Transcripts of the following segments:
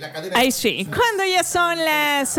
Ahí sí, cuando ya son las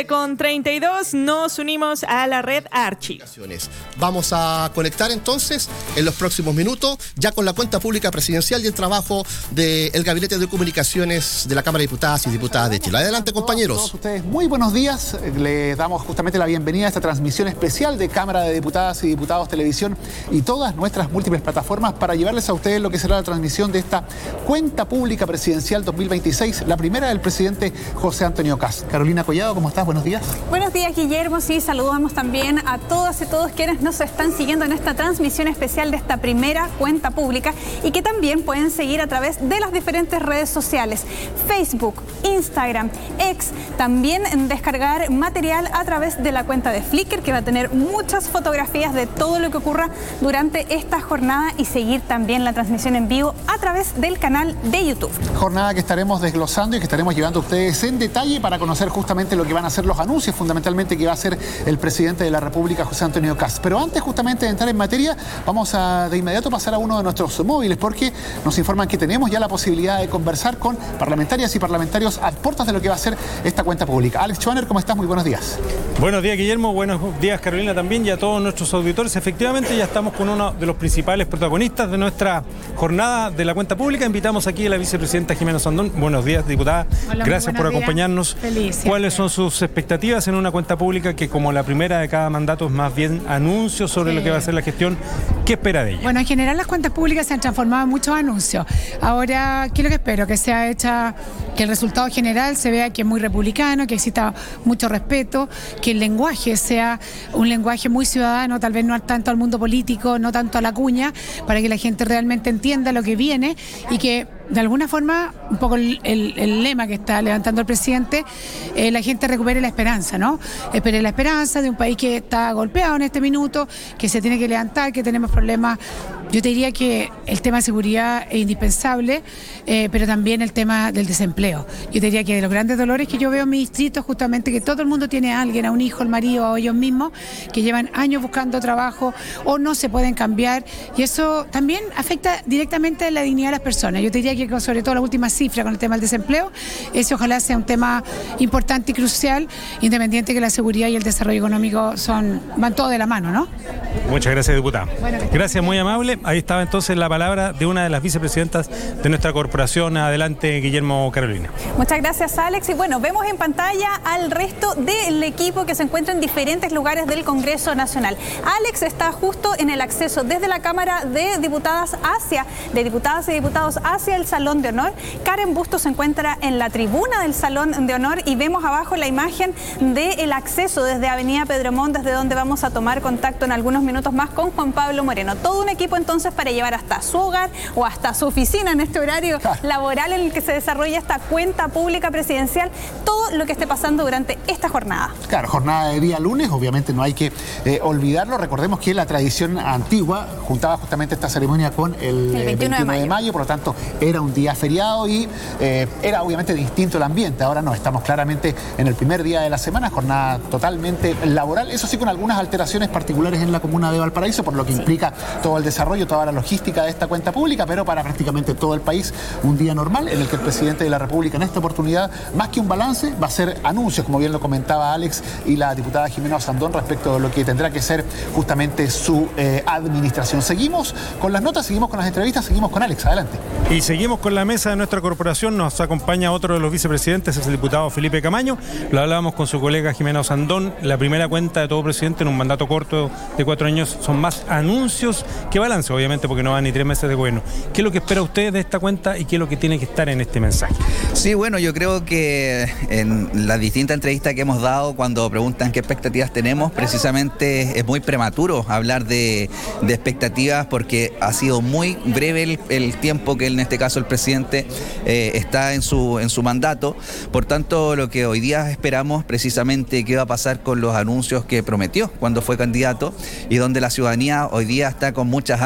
11:32, nos unimos a la red Archi. Vamos a conectar entonces en los próximos minutos, ya con la cuenta pública presidencial y el trabajo del Gabinete de Comunicaciones de la Cámara de Diputadas y Diputadas de Chile. Adelante, compañeros. Todos ustedes, muy buenos días. Les damos justamente la bienvenida a esta transmisión especial de Cámara de Diputadas y Diputados Televisión y todas nuestras múltiples plataformas para llevarles a ustedes lo que será la transmisión de esta cuenta pública presidencial 2026, la primera del presidente José Antonio Kast. Carolina Collado, ¿cómo estás? Buenos días. Buenos días, Guillermo. Sí, saludamos también a todas y todos quienes nos están siguiendo en esta transmisión especial de esta primera cuenta pública y que también pueden seguir a través de las diferentes redes sociales, Facebook, Instagram, X, también descargar material a través de la cuenta de Flickr, que va a tener muchas fotografías de todo lo que ocurra durante esta jornada y seguir también la transmisión en vivo a través del canal de YouTube. Jornada que estaremos desglosando y que estaremos llevando a ustedes en detalle para conocer justamente lo que van a ser los anuncios fundamentalmente que va a hacer el presidente de la República, José Antonio Kast. Pero antes justamente de entrar en materia, vamos a de inmediato pasar a uno de nuestros móviles porque nos informan que tenemos ya la posibilidad de conversar con parlamentarias y parlamentarios a puertas de lo que va a ser esta cuenta pública. Alex Schwanner, ¿cómo estás? Muy buenos días. Buenos días, Guillermo. Buenos días, Carolina, también y a todos nuestros auditores. Efectivamente, ya estamos con uno de los principales protagonistas de nuestra jornada de la cuenta pública. Invitamos aquí a la vicepresidenta Jimena Sandón. Buenos días, diputada. Hola, gracias por acompañarnos. Feliz. ¿Cuáles son sus expectativas en una cuenta pública que, como la primera de cada mandato, es más bien anuncios sobre lo que va a ser la gestión? ¿Qué espera de ella? Bueno, en general las cuentas públicas se han transformado en muchos anuncios. Ahora, ¿qué es lo que espero? Que sea hecha, que el resultado general se vea que es muy republicano, que exista mucho respeto, que el lenguaje sea un lenguaje muy ciudadano, tal vez no tanto al mundo político, no tanto a la cuña, para que la gente realmente entienda lo que viene y que de alguna forma, un poco el lema que está levantando el presidente, la gente recupere la esperanza, ¿no? Espere la esperanza de un país que está golpeado en este minuto, que se tiene que levantar, que tenemos problemas. Yo te diría que el tema de seguridad es indispensable, pero también el tema del desempleo. Yo te diría que de los grandes dolores que yo veo en mi distrito, justamente que todo el mundo tiene a alguien, a un hijo, al marido, o ellos mismos, que llevan años buscando trabajo o no se pueden cambiar, y eso también afecta directamente a la dignidad de las personas. Yo te diría que sobre todo la última cifra con el tema del desempleo, ese ojalá sea un tema importante y crucial, independiente que la seguridad y el desarrollo económico van todo de la mano, ¿no? Muchas gracias, diputada. Bueno, gracias, muy amable. Ahí estaba entonces la palabra de una de las vicepresidentas de nuestra corporación. Adelante, Guillermo, Carolina. Muchas gracias, Alex. Y bueno, vemos en pantalla al resto del equipo que se encuentra en diferentes lugares del Congreso Nacional. Alex está justo en el acceso desde la Cámara de Diputadas y Diputados hacia el Salón de Honor. Karen Bustos se encuentra en la tribuna del Salón de Honor y vemos abajo la imagen del acceso desde Avenida Pedro Montt, desde donde vamos a tomar contacto en algunos minutos más con Juan Pablo Moreno. Todo un equipo entonces para llevar hasta su hogar o hasta su oficina en este horario laboral en el que se desarrolla esta cuenta pública presidencial, todo lo que esté pasando durante esta jornada. Claro, jornada de día lunes, obviamente no hay que olvidarlo. Recordemos que la tradición antigua juntaba justamente esta ceremonia con el 21 de mayo, por lo tanto era un día feriado y era obviamente distinto el ambiente. Ahora no, estamos claramente en el primer día de la semana, jornada totalmente laboral, eso sí con algunas alteraciones particulares en la comuna de Valparaíso, por lo que implica todo el desarrollo, toda la logística de esta cuenta pública, pero para prácticamente todo el país un día normal en el que el presidente de la República en esta oportunidad, más que un balance, va a ser anuncios, como bien lo comentaba Alex y la diputada Jimena Sandón, respecto de lo que tendrá que ser justamente su administración. Seguimos con las notas, seguimos con las entrevistas, seguimos con Alex, adelante. Y seguimos con la mesa de nuestra corporación, nos acompaña otro de los vicepresidentes, es el diputado Felipe Camaño. Lo hablábamos con su colega Jimena Sandón, la primera cuenta de todo presidente en un mandato corto de 4 años, son más anuncios que balance, obviamente, porque no van ni 3 meses de gobierno. ¿Qué es lo que espera usted de esta cuenta y qué es lo que tiene que estar en este mensaje? Sí, bueno, yo creo que en las distintas entrevistas que hemos dado, cuando preguntan qué expectativas tenemos, precisamente es muy prematuro hablar de expectativas porque ha sido muy breve el tiempo que en este caso el presidente está en su mandato. Por tanto, lo que hoy día esperamos precisamente qué va a pasar con los anuncios que prometió cuando fue candidato y donde la ciudadanía hoy día está con muchas ansias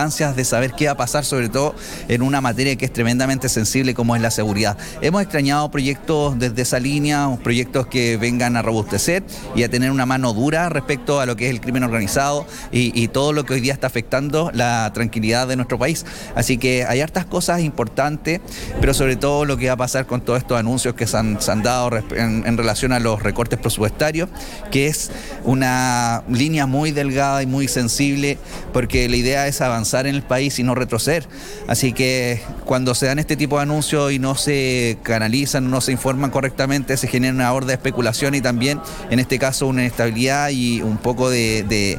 ansias de saber qué va a pasar, sobre todo en una materia que es tremendamente sensible como es la seguridad. Hemos extrañado proyectos desde esa línea, proyectos que vengan a robustecer y a tener una mano dura respecto a lo que es el crimen organizado y todo lo que hoy día está afectando la tranquilidad de nuestro país. Así que hay hartas cosas importantes, pero sobre todo lo que va a pasar con todos estos anuncios que se han dado en relación a los recortes presupuestarios, que es una línea muy delgada y muy sensible, porque la idea es avanzar en el país y no retroceder. Así que cuando se dan este tipo de anuncios y no se canalizan, no se informan correctamente, se genera una horda de especulación y también, en este caso, una inestabilidad y un poco de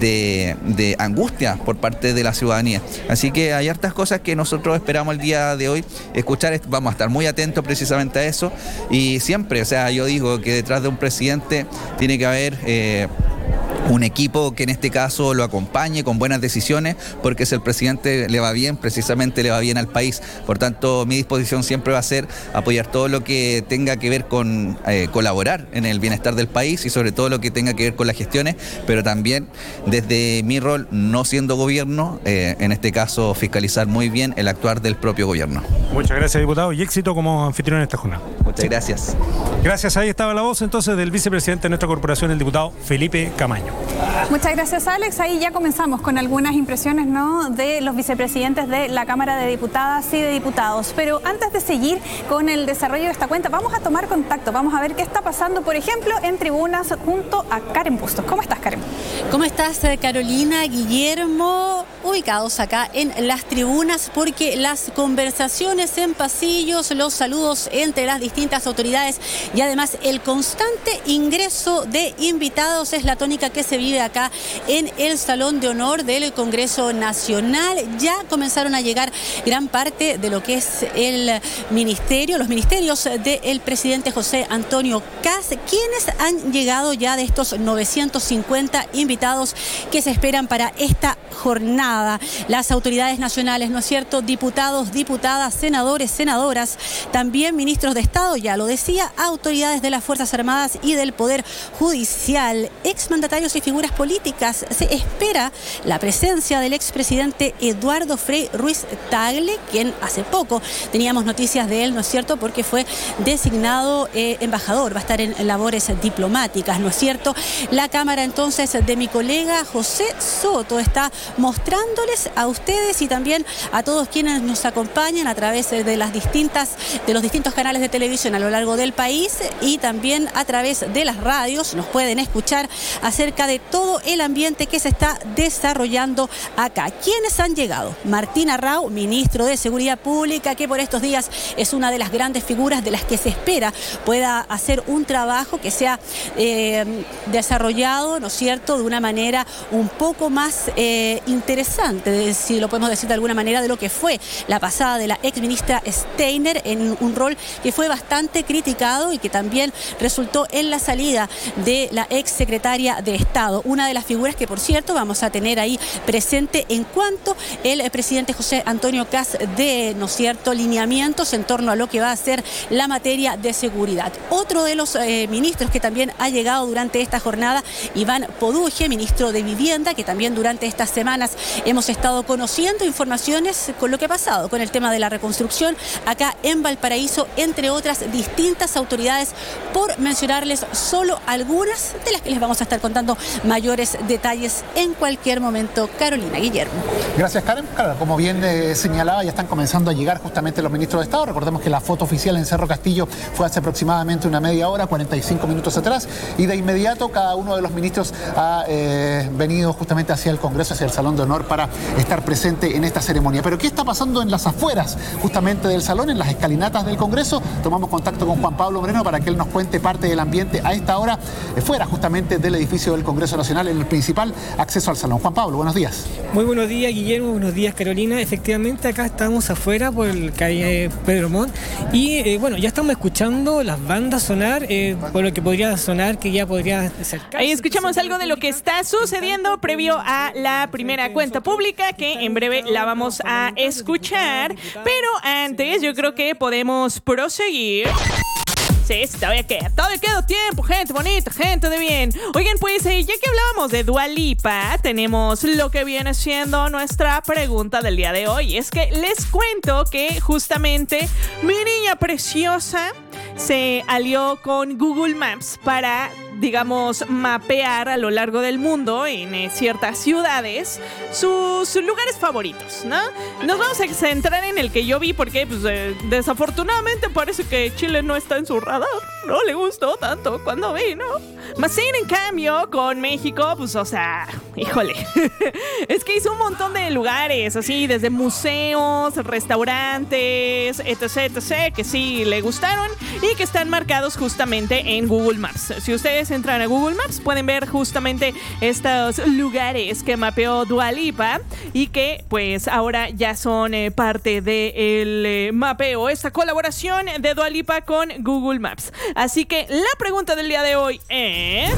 angustia por parte de la ciudadanía. Así que hay hartas cosas que nosotros esperamos el día de hoy escuchar. Vamos a estar muy atentos precisamente a eso y siempre, o sea, yo digo que detrás de un presidente tiene que haber un equipo que en este caso lo acompañe con buenas decisiones, porque si el presidente le va bien, precisamente le va bien al país. Por tanto, mi disposición siempre va a ser apoyar todo lo que tenga que ver con colaborar en el bienestar del país y sobre todo lo que tenga que ver con las gestiones, pero también desde mi rol, no siendo gobierno, en este caso fiscalizar muy bien el actuar del propio gobierno. Muchas gracias, diputado, y éxito como anfitrión en esta jornada. Muchas gracias. Gracias, ahí estaba la voz entonces del vicepresidente de nuestra corporación, el diputado Felipe Camaño. Muchas gracias, Alex. Ahí ya comenzamos con algunas impresiones, ¿no?, de los vicepresidentes de la Cámara de Diputadas y de Diputados. Pero antes de seguir con el desarrollo de esta cuenta, vamos a tomar contacto, vamos a ver qué está pasando, por ejemplo, en tribunas junto a Karen Bustos. ¿Cómo estás, Karen? ¿Cómo estás, Carolina, Guillermo? Ubicados acá en las tribunas, porque las conversaciones en pasillos, los saludos entre las distintas autoridades y además el constante ingreso de invitados es la tónica que se vive acá en el Salón de Honor del Congreso Nacional. Ya comenzaron a llegar gran parte de lo que es el ministerio, los ministerios del presidente José Antonio Kast, quienes han llegado ya de estos 950 invitados que se esperan para esta jornada. Las autoridades nacionales, ¿no es cierto?, diputados, diputadas, senadores, senadoras, también ministros de Estado, ya lo decía, autoridades de las Fuerzas Armadas y del Poder Judicial, exmandatarios y figuras políticas. Se espera la presencia del expresidente Eduardo Frei Ruiz-Tagle, quien hace poco teníamos noticias de él, ¿no es cierto?, porque fue designado embajador, va a estar en labores diplomáticas, ¿no es cierto? La cámara entonces de mi colega José Soto está mostrándoles a ustedes y también a todos quienes nos acompañan a través de los distintos canales de televisión a lo largo del país y también a través de las radios, nos pueden escuchar acerca de todo el ambiente que se está desarrollando acá. ¿Quiénes han llegado? Martín Arrau, ministro de Seguridad Pública, que por estos días es una de las grandes figuras de las que se espera pueda hacer un trabajo que sea desarrollado, ¿no es cierto?, de una manera un poco más interesante, si lo podemos decir de alguna manera, de lo que fue la pasada de la exministra Steiner, en un rol que fue bastante criticado y que también resultó en la salida de la exsecretaria de Estado, una de las figuras que, por cierto, vamos a tener ahí presente en cuanto el presidente José Antonio Kast dé, ¿no es cierto?, lineamientos en torno a lo que va a ser la materia de seguridad. Otro de los ministros que también ha llegado durante esta jornada, Iván Poduje, ministro de Vivienda, que también durante estas semanas hemos estado conociendo informaciones con lo que ha pasado con el tema de la reconstrucción acá en Valparaíso, entre otras distintas autoridades, por mencionarles solo algunas de las que les vamos a estar contando mayores detalles en cualquier momento. Carolina, Guillermo. Gracias, Karen. Claro, como bien señalaba, ya están comenzando a llegar justamente los ministros de Estado. Recordemos que la foto oficial en Cerro Castillo fue hace aproximadamente una media hora, 45 minutos atrás, y de inmediato cada uno de los ministros ha venido justamente hacia el Congreso, hacia el Salón de Honor, para estar presente en esta ceremonia. Pero ¿qué está pasando en las afueras justamente del salón, en las escalinatas del Congreso? Tomamos contacto con Juan Pablo Moreno para que él nos cuente parte del ambiente a esta hora, fuera justamente del edificio del Congreso Nacional, en el principal acceso al salón. Juan Pablo, buenos días. Muy buenos días, Guillermo, buenos días, Carolina. Efectivamente, acá estamos afuera por el calle Pedro Montt y bueno, ya estamos escuchando las bandas sonar, por lo que podría sonar que ya podría acercarse. Ahí escuchamos algo de lo que está sucediendo previo a la primera cuenta pública, que en breve la vamos a escuchar, pero antes yo creo que podemos proseguir. Sí, todavía queda tiempo, gente bonita, gente de bien. Oigan, pues, ya que hablábamos de Dua Lipa, tenemos lo que viene siendo nuestra pregunta del día de hoy. Es que les cuento que justamente mi niña preciosa se alió con Google Maps para, digamos, mapear a lo largo del mundo en ciertas ciudades sus lugares favoritos, ¿no? Nos vamos a centrar en el que yo vi porque, pues, desafortunadamente parece que Chile no está en su radar. No le gustó tanto cuando vi, ¿no? Más sin en cambio, con México, pues, o sea, híjole. Es que hizo un montón de lugares, así, desde museos, restaurantes, etc., que sí le gustaron y que están marcados justamente en Google Maps. Si ustedes entran a Google Maps, pueden ver justamente estos lugares que mapeó Dua Lipa y que, pues, ahora ya son parte del mapeo, esta colaboración de Dua Lipa con Google Maps. Así que la pregunta del día de hoy es...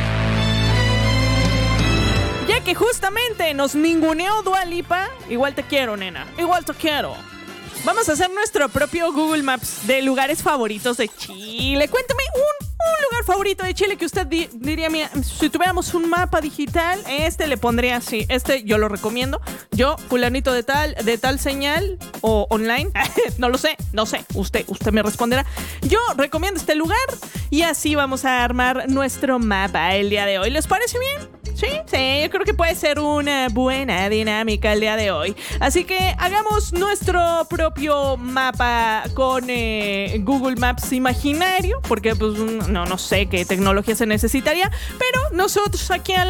Ya que justamente nos ninguneó Dua Lipa, igual te quiero, nena, igual te quiero. Vamos a hacer nuestro propio Google Maps de lugares favoritos de Chile. Cuéntame un lugar favorito de Chile que usted diría, mira, si tuviéramos un mapa digital, le pondría así. Yo lo recomiendo. Yo, fulanito de tal señal o online, no lo sé, usted me responderá. Yo recomiendo este lugar y así vamos a armar nuestro mapa el día de hoy. ¿Les parece bien? Sí, yo creo que puede ser una buena dinámica el día de hoy. Así que hagamos nuestro propio mapa con Google Maps imaginario, porque pues no sé qué tecnología se necesitaría, pero nosotros aquí